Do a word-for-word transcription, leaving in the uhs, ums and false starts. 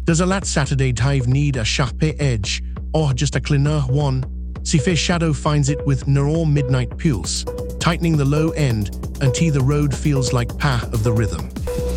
Does a lat Saturday dive need a sharp edge or just a cleaner one? Sife Shadow finds it with Nero Midnight Pulse, tightening the low end until the road feels like path of the rhythm.